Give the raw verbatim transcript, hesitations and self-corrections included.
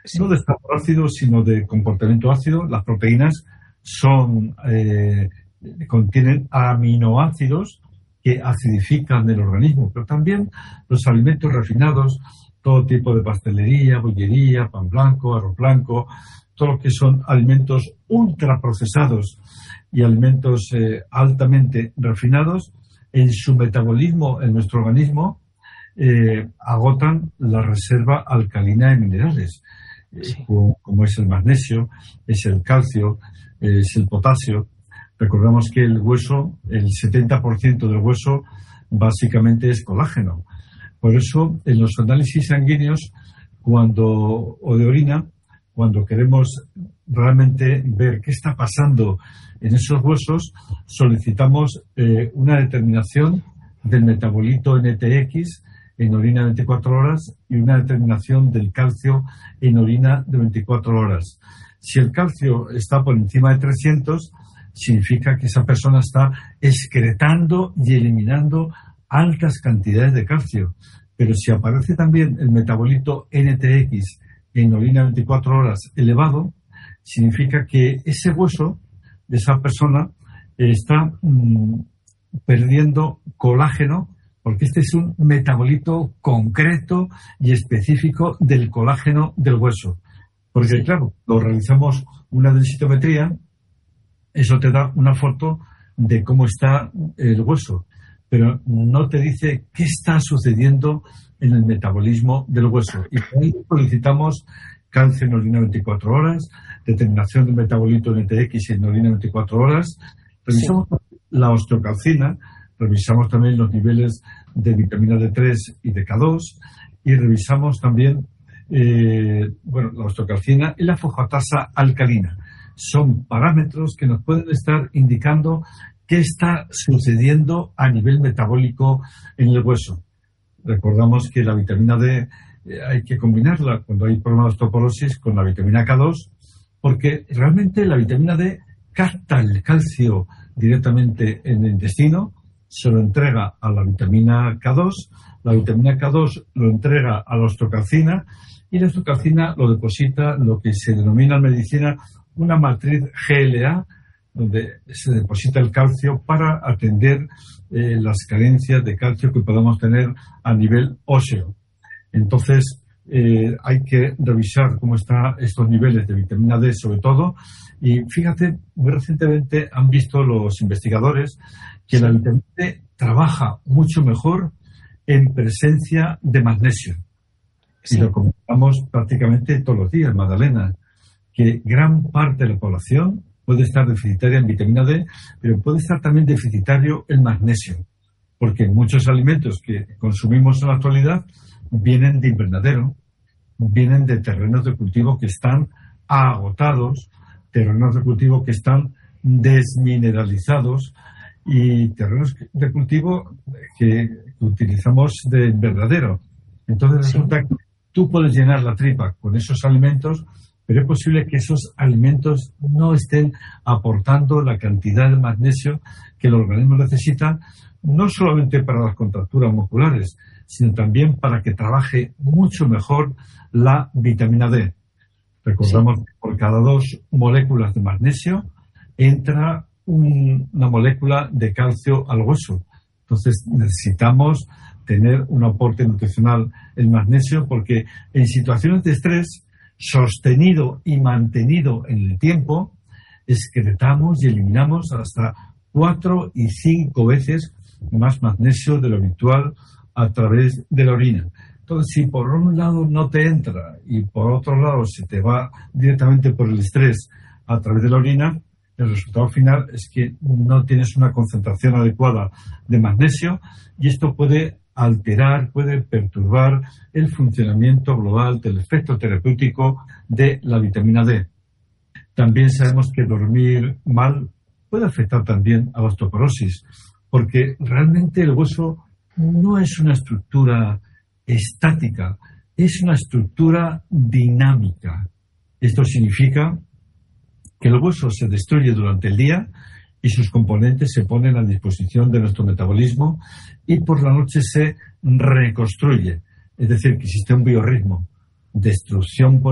sí. no de estado ácido, sino de comportamiento ácido. Las proteínas son eh, contienen aminoácidos que acidifican el organismo, pero también los alimentos refinados, todo tipo de pastelería, bollería, pan blanco, arroz blanco, todo lo que son alimentos ultraprocesados y alimentos eh, altamente refinados, en su metabolismo en nuestro organismo eh, agotan la reserva alcalina de minerales, Sí. eh, como, como es el magnesio, es el calcio, eh, es el potasio. Recordamos que el hueso, el setenta por ciento del hueso básicamente es colágeno. Por eso, en los análisis sanguíneos, cuando o de orina, cuando queremos realmente ver qué está pasando en esos huesos, solicitamos eh, una determinación del metabolito N T X en orina de veinticuatro horas y una determinación del calcio en orina de veinticuatro horas. Si el calcio está por encima de trescientos, significa que esa persona está excretando y eliminando altas cantidades de calcio. Pero si aparece también el metabolito N T X en orina veinticuatro horas elevado, significa que ese hueso de esa persona está mmm, perdiendo colágeno, porque este es un metabolito concreto y específico del colágeno del hueso. Porque, sí. claro, lo realizamos una densitometría, eso te da una foto de cómo está el hueso, pero no te dice qué está sucediendo en el metabolismo del hueso. Y por ahí solicitamos calcio en orina veinticuatro horas, determinación del metabolito N T X en orina veinticuatro horas, revisamos sí. la osteocalcina, revisamos también los niveles de vitamina D tres y de K dos y revisamos también eh, bueno, la osteocalcina y la fosfatasa alcalina. Son parámetros que nos pueden estar indicando qué está sucediendo a nivel metabólico en el hueso. Recordamos que la vitamina D eh, hay que combinarla cuando hay problemas de osteoporosis con la vitamina K dos, porque realmente la vitamina D capta el calcio directamente en el intestino, se lo entrega a la vitamina K dos, la vitamina K dos lo entrega a la osteocalcina y la osteocalcina lo deposita lo que se denomina en medicina una matriz G L A, donde se deposita el calcio para atender eh, las carencias de calcio que podamos tener a nivel óseo. Entonces, eh, hay que revisar cómo están estos niveles de vitamina D sobre todo. Y fíjate, muy recientemente han visto los investigadores que la vitamina D trabaja mucho mejor en presencia de magnesio. Sí. Y lo comentamos prácticamente todos los días, Magdalena, que gran parte de la población puede estar deficitaria en vitamina D, pero puede estar también deficitario en magnesio, porque muchos alimentos que consumimos en la actualidad vienen de invernadero, vienen de terrenos de cultivo que están agotados, terrenos de cultivo que están desmineralizados y terrenos de cultivo que utilizamos de invernadero. Entonces Sí. resulta que tú puedes llenar la tripa con esos alimentos, pero es posible que esos alimentos no estén aportando la cantidad de magnesio que el organismo necesita, no solamente para las contracturas musculares, sino también para que trabaje mucho mejor la vitamina D. Recordamos sí. que por cada dos moléculas de magnesio entra un, una molécula de calcio al hueso. Entonces necesitamos tener un aporte nutricional en magnesio, porque en situaciones de estrés sostenido y mantenido en el tiempo, excretamos y eliminamos hasta cuatro y cinco veces más magnesio de lo habitual a través de la orina. Entonces, si por un lado no te entra y por otro lado se te va directamente por el estrés a través de la orina, el resultado final es que no tienes una concentración adecuada de magnesio y esto puede alterar, puede perturbar el funcionamiento global del efecto terapéutico de la vitamina D. También sabemos que dormir mal puede afectar también a la osteoporosis, porque realmente el hueso no es una estructura estática, es una estructura dinámica. Esto significa que el hueso se destruye durante el día y sus componentes se ponen a disposición de nuestro metabolismo y por la noche se reconstruye. Es decir, que existe un biorritmo, destrucción por